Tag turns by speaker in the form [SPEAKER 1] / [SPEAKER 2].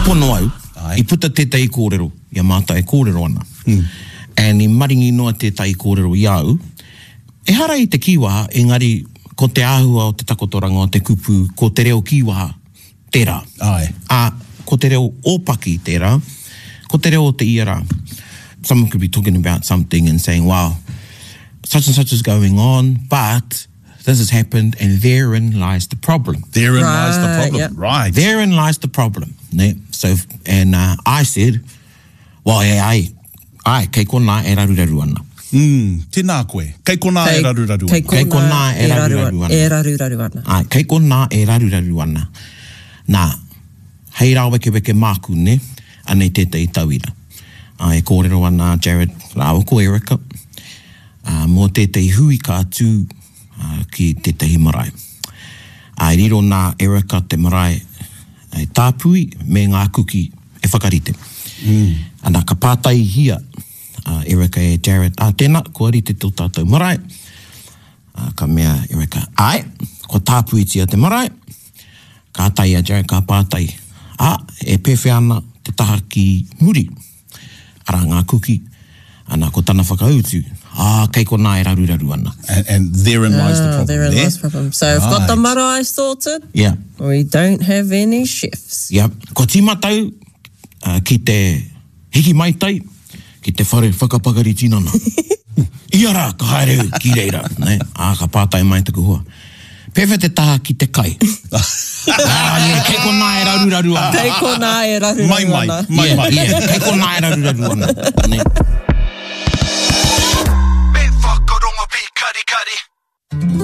[SPEAKER 1] pono au, I puta tētai kōrero, ia māta e kōrero ana. And I maringi noa tētai kōrero I au, e hara I te kiwaha, engari ko te āhua o te takotoranga o te kupu, ko te reo kiwaha, tērā. Ko te reo ōpaki tērā, ko te reo o te iara. Someone could be talking about something and saying, wow, such and such is going on, but this has happened, and therein lies the problem.
[SPEAKER 2] Therein lies the problem,
[SPEAKER 3] yep.
[SPEAKER 2] Right.
[SPEAKER 1] Therein lies the problem. Ne? So, and I said, well, ai, kei kona e raruraru ana.
[SPEAKER 2] Tēnā koe. Kei kona e raruraru ana.
[SPEAKER 1] Kei kona e raruraru ana.
[SPEAKER 3] E raruraru ana.
[SPEAKER 1] Ai, kei kona e raruraru ana. Nā, hei rā weke māku, ne? Anei tētai tauira. E kōrero ana Jared, rāwa ko Erica. Mō tētai hui kātū ki tētahi marae. I riro nā Erica te marae e tāpui me ngā kuki e whakarite. Ana ka pātai hia Erica e Jared, tēnā, kua rite tō tātou marae. Ka mea Erica, ai, ko tāpui tia te marae. Ka tai a Jared, ka pātai. E pewhi ana te taha ki muri. Ara ngā kuki, ana ko tana whakautu. Kei kona e raruraru ana.
[SPEAKER 2] And therein lies the problem.
[SPEAKER 3] Therein lies the problem. So I've got the marae sorted.
[SPEAKER 1] Yeah.
[SPEAKER 3] We don't have any chefs.
[SPEAKER 1] Yeah. Ko tīmatau ki te hiki maitai, ki te whare whakapakari tinana. Iara, ka haere ki reira. Ne? Ka pātai mai taku hoa. Pewhi te taha ki te kai. Kei kona e raruraru ana.
[SPEAKER 3] Kei kona e raruraru ana.
[SPEAKER 2] Mai.
[SPEAKER 1] Kei kona e raruraru ana. Ne?